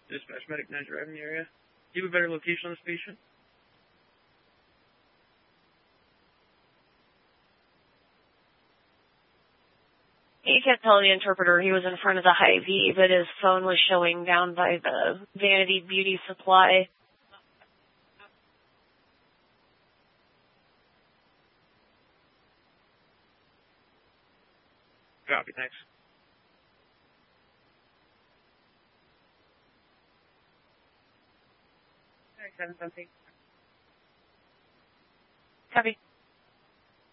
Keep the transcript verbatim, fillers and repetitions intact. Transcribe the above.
Dispatch medic nine driving the area. Do you have a better location on this patient? He kept telling the interpreter he was in front of the Hy-Vee, but his phone was showing down by the Vanity Beauty Supply. Copy, thanks. seven something. Copy.